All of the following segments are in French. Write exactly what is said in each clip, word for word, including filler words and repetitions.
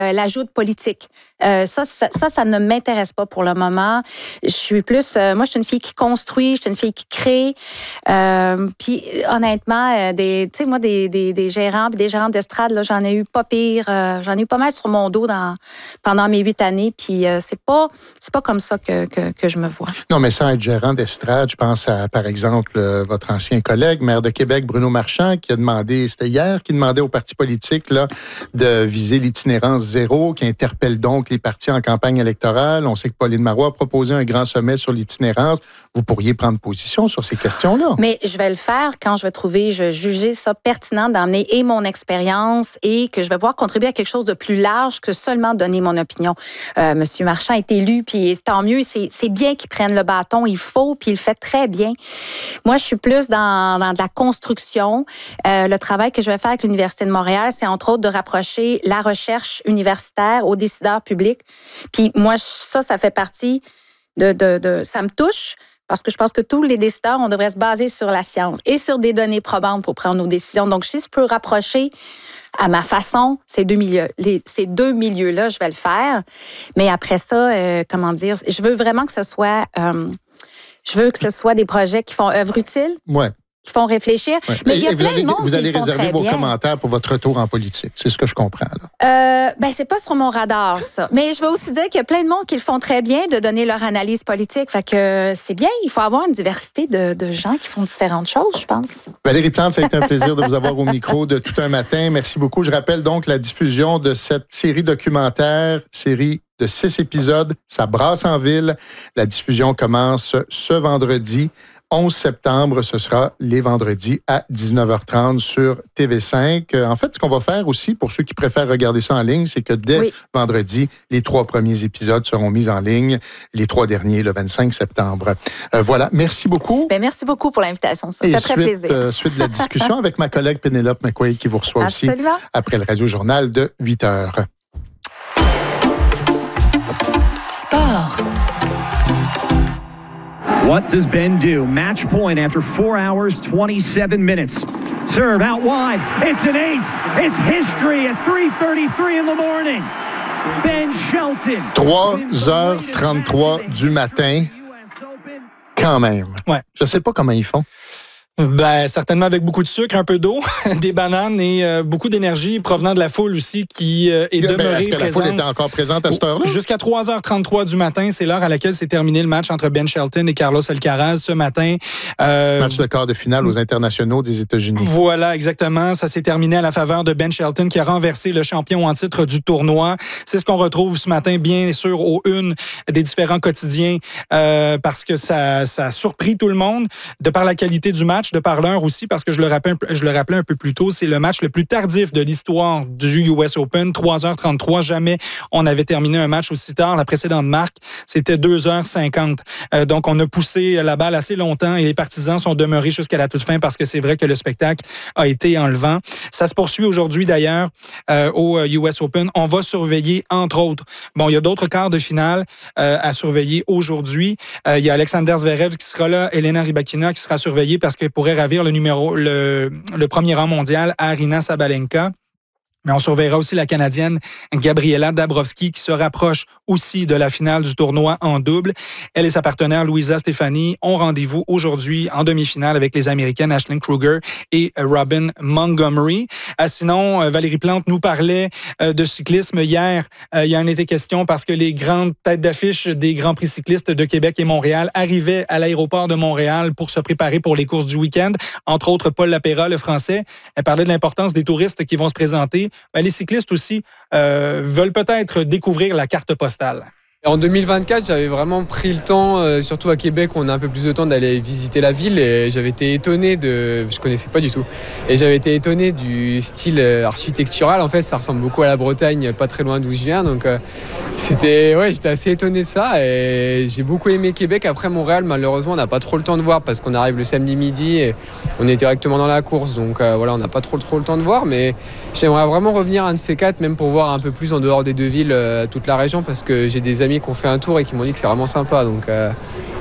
euh, l'ajout de politique. Euh, ça, ça, ça, ça ne m'intéresse pas pour le moment. Je suis plus... Euh, moi, je suis une fille qui construit, je suis une fille qui crée. Euh, puis, honnêtement, euh, des, tu sais, moi, des, des, des gérants puis des gérantes d'estrade, là, j'en ai eu pas pire. Euh, j'en ai eu pas mal sur mon dos dans, pendant mes huit années. Puis, euh, c'est pas, c'est pas comme ça que, que, que je me vois. Non, mais sans être gérant d'estrade, je pense à, par exemple, euh, votre ancien collègue, maire de Québec, Bruno Marchand, qui a demandé, c'était hier, qui demandait aux partis politiques là, de viser l'itinérance zéro, qui interpelle donc les partis en campagne électorale. On sait que Pauline Marois a proposé un grand sommet sur l'itinérance. Vous pourriez prendre position sur ces questions-là. Mais je vais le faire quand je vais trouver, je vais juger ça pertinent d'emmener et mon expérience et que je vais pouvoir contribuer à quelque chose de plus large que seulement donner mon opinion. Euh, Monsieur Marchand est élu, puis tant mieux, c'est, c'est bien qu'il prenne le bâton, il faut, puis il le fait très bien. Moi, je suis plus dans, dans de la construction. Euh, le travail que je vais faire avec l'Université de Montréal, c'est entre autres de rapprocher la recherche universitaire aux décideurs publics. Puis moi, ça, ça fait partie de, de, de... Ça me touche parce que je pense que tous les décideurs, on devrait se baser sur la science et sur des données probantes pour prendre nos décisions. Donc, si je peux rapprocher à ma façon ces deux milieux, les, ces deux milieux-là, je vais le faire. Mais après ça, euh, comment dire, je veux vraiment que ce soit... Euh, je veux que ce soit des projets qui font œuvre utile. Ouais. Qui font réfléchir. Ouais. Mais il y a et plein vous allez, de monde vous qui allez le font réserver très vos bien. commentaires pour votre retour en politique. C'est ce que je comprends. Là. Euh, ben, c'est pas sur mon radar, ça. Mais je veux aussi dire qu'il y a plein de monde qui le font très bien de donner leur analyse politique. Fait que c'est bien. Il faut avoir une diversité de, de gens qui font différentes choses, je pense. Valérie Plante, ça a été un plaisir de vous avoir au micro de Tout un matin. Merci beaucoup. Je rappelle donc la diffusion de cette série documentaire, série de six épisodes. Ça brasse en ville. La diffusion commence ce vendredi. onze septembre, ce sera les vendredis à dix-neuf heures trente sur T V cinq. En fait, ce qu'on va faire aussi, pour ceux qui préfèrent regarder ça en ligne, c'est que dès oui. vendredi, les trois premiers épisodes seront mis en ligne, les trois derniers le vingt-cinq septembre. Euh, voilà, merci beaucoup. Bien, merci beaucoup pour l'invitation, ça fait très plaisir. Euh, suite de la discussion avec ma collègue Pénélope McQuaid qui vous reçoit Absolument. aussi après le Radio-Journal de huit heures. Sport. What does Ben do? Match point after four hours, twenty-seven minutes. Serve out wide. It's an ace. It's history at three thirty-three in the morning. Ben Shelton. trois heures trente-trois du matin. Quand même. Ouais. Je sais pas comment ils font. Ben, certainement avec beaucoup de sucre, un peu d'eau, des bananes et euh, beaucoup d'énergie provenant de la foule aussi qui euh, est demeurée ben, est-ce que présente. La foule était encore présente à cette heure-là? Jusqu'à trois heures trente-trois du matin, c'est l'heure à laquelle s'est terminé le match entre Ben Shelton et Carlos Alcaraz ce matin. Euh, match de quart de finale aux internationaux des États-Unis. Voilà, exactement. Ça s'est terminé à la faveur de Ben Shelton qui a renversé le champion en titre du tournoi. C'est ce qu'on retrouve ce matin, bien sûr, aux une des différents quotidiens euh, parce que ça, ça a surpris tout le monde de par la qualité du match, de par l'heure aussi, parce que je le, rappelle, je le rappelais un peu plus tôt, c'est le match le plus tardif de l'histoire du U S Open, trois heures trente-trois. Jamais on avait terminé un match aussi tard. La précédente marque, c'était deux heures cinquante. Euh, donc, on a poussé la balle assez longtemps et les partisans sont demeurés jusqu'à la toute fin parce que c'est vrai que le spectacle a été enlevant. Ça se poursuit aujourd'hui, d'ailleurs, euh, au U S Open. On va surveiller, entre autres, bon, il y a d'autres quarts de finale euh, à surveiller aujourd'hui. Euh, il y a Alexander Zverev qui sera là, Elena Rybakina qui sera surveillée parce qu'elle pourrait ravir le numéro, le, le premier rang mondial à Aryna Sabalenka. Mais on surveillera aussi la Canadienne Gabriela Dabrowski qui se rapproche aussi de la finale du tournoi en double. Elle et sa partenaire Louisa Stefani ont rendez-vous aujourd'hui en demi-finale avec les Américaines Ashlyn Kruger et Robin Montgomery. Ah, sinon, Valérie Plante nous parlait de cyclisme hier. Il y en était question parce que les grandes têtes d'affiche des Grands Prix cyclistes de Québec et Montréal arrivaient à l'aéroport de Montréal pour se préparer pour les courses du week-end. Entre autres, Paul Lapéra, le Français. Elle parlait de l'importance des touristes qui vont se présenter. Ben, les cyclistes aussi euh, veulent peut-être découvrir la carte postale. En deux mille vingt-quatre, j'avais vraiment pris le temps, euh, surtout à Québec, on a un peu plus de temps d'aller visiter la ville et j'avais été étonné de... Je connaissais pas du tout. Et j'avais été étonné du style architectural. En fait, ça ressemble beaucoup à la Bretagne, pas très loin d'où je viens. Donc, euh, c'était... Ouais, j'étais assez étonné de ça et j'ai beaucoup aimé Québec. Après, Montréal, malheureusement, on n'a pas trop le temps de voir parce qu'on arrive le samedi midi et on est directement dans la course. Donc, euh, voilà, on n'a pas trop, trop le temps de voir. Mais j'aimerais vraiment revenir à un de ces quatre, même pour voir un peu plus en dehors des deux villes, euh, toute la région, parce que j'ai des amis qui ont fait un tour et qui m'ont dit que c'est vraiment sympa, donc euh, voilà.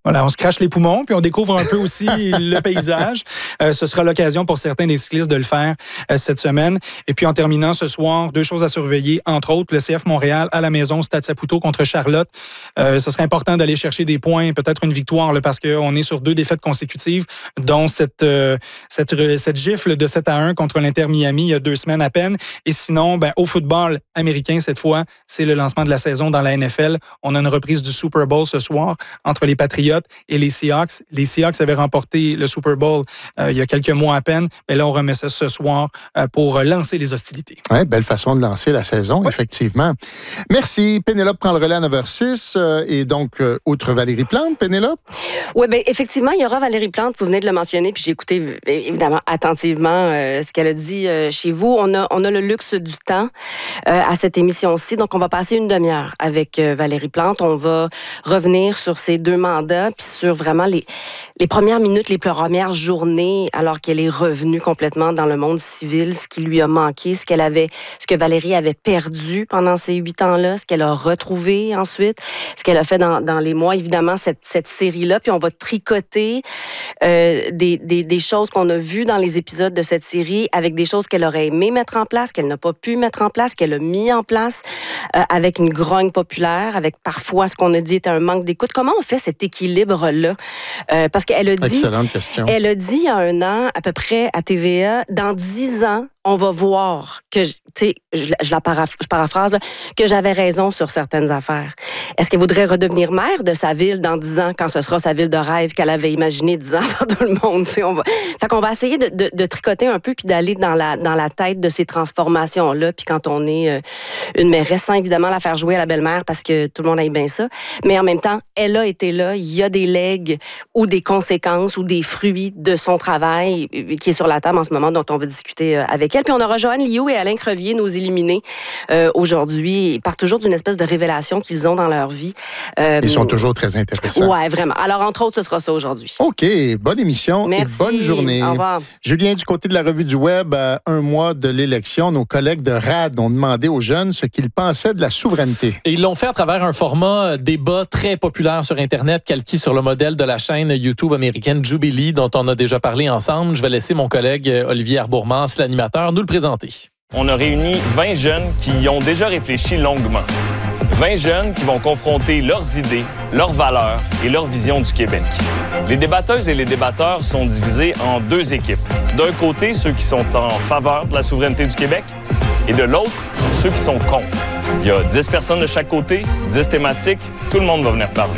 Voilà, on se crache les poumons, puis on découvre un peu aussi le paysage. Euh, ce sera l'occasion pour certains des cyclistes de le faire euh, cette semaine. Et puis en terminant ce soir, deux choses à surveiller, entre autres le C F Montréal à la maison, Stade Saputo contre Charlotte. Euh, ce serait important d'aller chercher des points, peut-être une victoire, là, parce qu'on est sur deux défaites consécutives, dont cette, euh, cette, cette gifle de sept à un contre l'Inter Miami il y a deux semaines à peine. Et sinon, ben, au football américain, cette fois, c'est le lancement de la saison dans la N F L. On a une reprise du Super Bowl ce soir entre les Patriots et les Seahawks. Les Seahawks avaient remporté le Super Bowl euh, il y a quelques mois à peine. Mais là, on remet ça ce soir euh, pour lancer les hostilités. Oui, belle façon de lancer la saison, oui. Effectivement. Merci. Pénélope prend le relais à neuf heures six. Euh, et donc, euh, outre Valérie Plante, Pénélope? Oui, bien, effectivement, il y aura Valérie Plante. Vous venez de le mentionner, puis j'ai écouté évidemment attentivement euh, ce qu'elle a dit euh, chez vous. On a, on a le luxe du temps euh, à cette émission-ci. Donc, on va passer une demi-heure avec euh, Valérie Plante. On va revenir sur ses deux mandats, puis sur vraiment les, les premières minutes, les premières journées, alors qu'elle est revenue complètement dans le monde civil, ce qui lui a manqué, ce qu'elle avait, ce que Valérie avait perdu pendant ces huit ans-là, ce qu'elle a retrouvé ensuite, ce qu'elle a fait dans, dans les mois, évidemment, cette, cette série-là. Puis on va tricoter euh, des, des, des choses qu'on a vues dans les épisodes de cette série avec des choses qu'elle aurait aimé mettre en place, qu'elle n'a pas pu mettre en place, qu'elle a mis en place euh, avec une grogne populaire, avec parfois ce qu'on a dit était un manque d'écoute. Comment on fait cet équilibre-là? Euh, parce qu'elle a dit... Excellente question. Elle a dit il y a un an, à peu près, à T V A, dans dix ans, on va voir que, tu sais, je, je la paraph- je paraphrase, là, que j'avais raison sur certaines affaires. Est-ce qu'elle voudrait redevenir maire de sa ville dans dix ans, quand ce sera sa ville de rêve qu'elle avait imaginé dix ans avant tout le monde? On va... Fait qu'on va essayer de, de, de tricoter un peu puis d'aller dans la, dans la tête de ces transformations-là. Puis quand on est euh, une mairesse, sans évidemment la faire jouer à la belle-mère parce que tout le monde aime bien ça. Mais en même temps, elle a été là. Il y a des legs ou des conséquences ou des fruits de son travail qui est sur la table en ce moment, dont on va discuter avec elle. Puis on aura Joanne Liu et Alain Crevier, nos illuminés, euh, aujourd'hui. Ils partent toujours d'une espèce de révélation qu'ils ont dans leur vie. Euh, Ils sont toujours très intéressants. Ouais, vraiment. Alors, entre autres, ce sera ça aujourd'hui. OK. Bonne émission. Merci. Et bonne journée. Au revoir. Julien, du côté de la Revue du Web, à un mois de l'élection, nos collègues de R A D ont demandé aux jeunes ce qu'ils pensaient de la souveraineté. Et ils l'ont fait à travers un format débat très populaire sur Internet, calqué sur le modèle de la chaîne YouTube américaine Jubilee, dont on a déjà parlé ensemble. Je vais laisser mon collègue Olivier Arbourmans, l'animateur, nous le présenter. On a réuni vingt jeunes qui y ont déjà réfléchi longuement. vingt jeunes qui vont confronter leurs idées, leurs valeurs et leur vision du Québec. Les débatteuses et les débatteurs sont divisés en deux équipes. D'un côté, ceux qui sont en faveur de la souveraineté du Québec et de l'autre, ceux qui sont contre. Il y a dix personnes de chaque côté, dix thématiques, tout le monde va venir parler.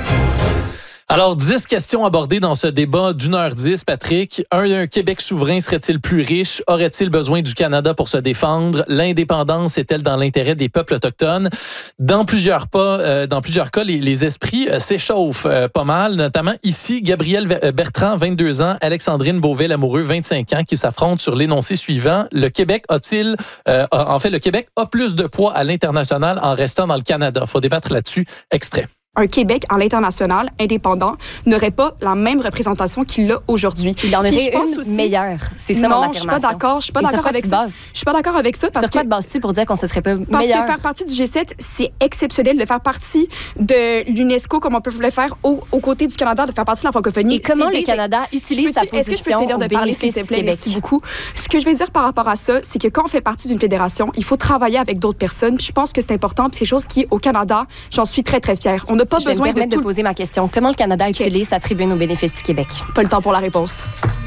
Alors, dix questions abordées dans ce débat d'une heure dix, Patrick. Un, un Québec souverain serait-il plus riche? Aurait-il besoin du Canada pour se défendre? L'indépendance est-elle dans l'intérêt des peuples autochtones? Dans plusieurs, pas, euh, dans plusieurs cas, les, les esprits euh, s'échauffent euh, pas mal, notamment ici, Gabriel Bertrand, vingt-deux ans, Alexandrine Beauvais-Lamoureux, vingt-cinq ans, qui s'affrontent sur l'énoncé suivant. Le Québec a-t-il... Euh, en fait, le Québec a plus de poids à l'international en restant dans le Canada. Il faut débattre là-dessus. Extrait. Un Québec à l'international, indépendant, n'aurait pas la même représentation qu'il a aujourd'hui. Il en aurait Puis, je pense une aussi... meilleure. C'est ça non, mon affirmation. Non, je suis pas d'accord. Je suis pas Et d'accord avec ça. Je suis pas d'accord avec ça parce sur quoi que... te bases-tu pour dire qu'on se serait pas parce meilleur? Parce que faire partie du G sept, c'est exceptionnel de faire partie de l'UNESCO, comme on peut le faire au, aux côtés du Canada, de faire partie de la francophonie. Et comment c'est le des... Canada utilise sa position? Est-ce que je peux finir de parler, s'il te plaît? Merci beaucoup. Ce que je vais dire par rapport à ça, c'est que quand on fait partie d'une fédération, il faut travailler avec d'autres personnes. Puis je pense que c'est important. Puis c'est quelque chose qui, au Canada, j'en suis très, très fière. On n'a pas je besoin vais me permettre de, tout... de poser ma question. Comment le Canada okay. utilise sa tribune au bénéfice du Québec? Pas le temps pour la réponse.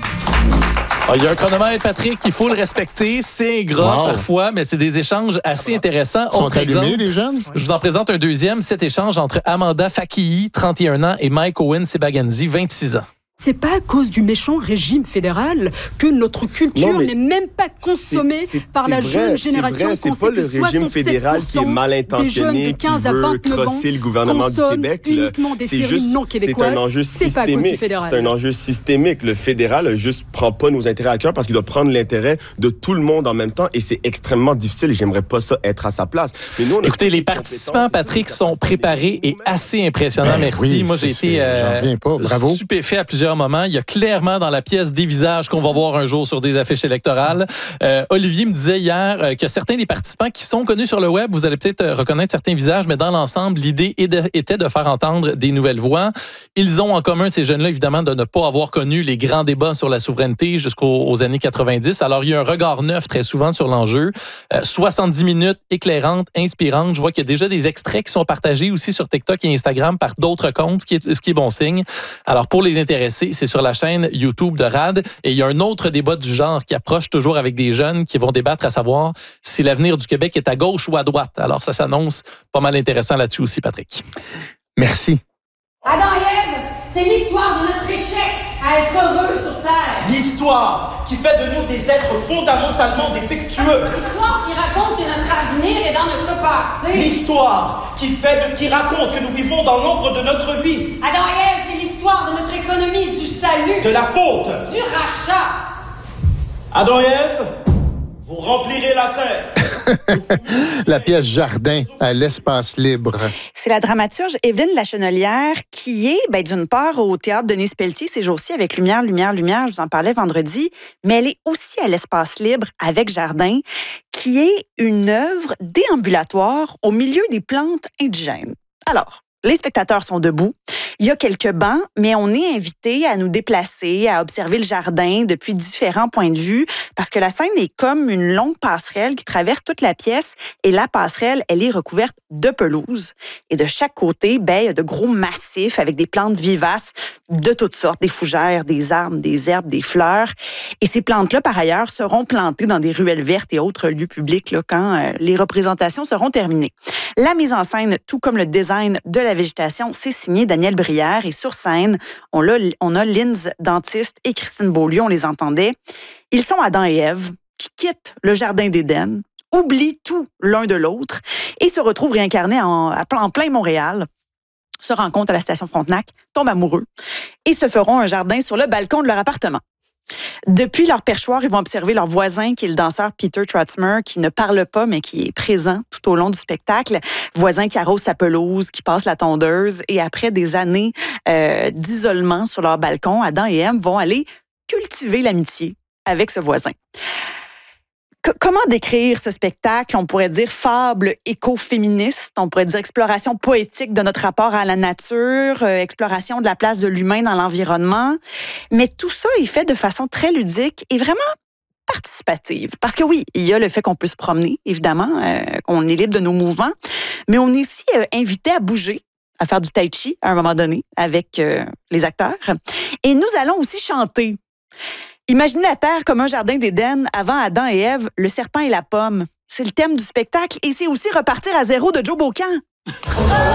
Ah, il y a un chronomètre, Patrick, il faut le respecter. C'est ingrat wow. parfois, mais c'est des échanges assez intéressants. Ils sont allumés, les jeunes? Je vous en présente un deuxième. Cet échange entre Amanda Fakii, trente et un ans, et Mike Owen Sebaganzi, vingt-six ans. C'est pas à cause du méchant régime fédéral que notre culture non, n'est même pas consommée c'est, c'est, par la vrai, jeune génération. C'est, c'est pas le régime fédéral qui est mal intentionné, qui veut crosser le gouvernement du Québec. Uniquement des c'est séries juste, non québécoises. C'est un enjeu c'est systémique. C'est un enjeu systémique. Le fédéral juste prend pas nos intérêts à cœur parce qu'il doit prendre l'intérêt de tout le monde en même temps et c'est extrêmement difficile et j'aimerais pas ça être à sa place. Mais nous, on Écoutez, les participants, Patrick, sont préparés et assez impressionnants. Merci. Oui, Moi, j'ai été euh, stupéfait à plusieurs plusieurs moments. Il y a clairement dans la pièce des visages qu'on va voir un jour sur des affiches électorales. Euh, Olivier me disait hier euh, que certains des participants qui sont connus sur le web, vous allez peut-être reconnaître certains visages, mais dans l'ensemble, l'idée était de faire entendre des nouvelles voix. Ils ont en commun, ces jeunes-là, évidemment, de ne pas avoir connu les grands débats sur la souveraineté jusqu'aux années quatre-vingt-dix. Alors, il y a un regard neuf très souvent sur l'enjeu. Euh, soixante-dix minutes éclairantes, inspirantes. Je vois qu'il y a déjà des extraits qui sont partagés aussi sur TikTok et Instagram par d'autres comptes, ce qui est, ce qui est bon signe. Alors, pour les intéressés, c'est sur la chaîne YouTube de R A D. Et il y a un autre débat du genre qui approche toujours avec des jeunes qui vont débattre à savoir si l'avenir du Québec est à gauche ou à droite. Alors, ça s'annonce pas mal intéressant là-dessus aussi, Patrick. Merci. Adam et Ève, c'est l'histoire de notre échec à être heureux sur Terre. L'histoire qui fait de nous des êtres fondamentalement défectueux. L'histoire qui raconte que notre avenir est dans notre passé. L'histoire qui fait de, qui raconte que nous vivons dans l'ombre de notre vie. Adam et Ève, c'est l'histoire de notre économie, du salut. De la faute. Du rachat. Adam et Ève, vous remplirez la terre. La pièce Jardin à l'espace libre. C'est la dramaturge Evelyne Lachenelière qui est, ben, d'une part, au Théâtre Denis Pelletier ces jours-ci avec Lumière, Lumière, Lumière, je vous en parlais vendredi, mais elle est aussi à l'espace libre avec Jardin, qui est une œuvre déambulatoire au milieu des plantes indigènes. Alors, les spectateurs sont debout. Il y a quelques bancs, mais on est invité à nous déplacer, à observer le jardin depuis différents points de vue, parce que la scène est comme une longue passerelle qui traverse toute la pièce, et la passerelle, elle est recouverte de pelouse. Et de chaque côté, ben, il y a de gros massifs avec des plantes vivaces de toutes sortes, des fougères, des arbres, des herbes, des fleurs. Et ces plantes-là, par ailleurs, seront plantées dans des ruelles vertes et autres lieux publics là, quand euh, les représentations seront terminées. La mise en scène, tout comme le design de la végétation, c'est signé Daniel Brière. Et sur scène, on a, on a Linz Dentiste et Christine Beaulieu, on les entendait. Ils sont Adam et Ève qui quittent le jardin d'Éden, oublient tout l'un de l'autre et se retrouvent réincarnés en, en plein Montréal, se rencontrent à la station Frontenac, tombent amoureux et se feront un jardin sur le balcon de leur appartement. Depuis leur perchoir, ils vont observer leur voisin, qui est le danseur Peter Trotzmer, qui ne parle pas, mais qui est présent tout au long du spectacle. Voisin qui arrose sa pelouse, qui passe la tondeuse. Et après des années euh, d'isolement sur leur balcon, Adam et Ève vont aller cultiver l'amitié avec ce voisin. Comment décrire ce spectacle? On pourrait dire fable écoféministe, on pourrait dire exploration poétique de notre rapport à la nature, euh, exploration de la place de l'humain dans l'environnement. Mais tout ça est fait de façon très ludique et vraiment participative. Parce que oui, il y a le fait qu'on peut se promener, évidemment, euh, qu'on est libre de nos mouvements, mais on est aussi euh, invité à bouger, à faire du tai chi à un moment donné avec euh, les acteurs. Et nous allons aussi chanter. Imaginez la Terre comme un jardin d'Éden avant Adam et Ève, le serpent et la pomme. C'est le thème du spectacle et c'est aussi repartir à zéro de Joe Bocan.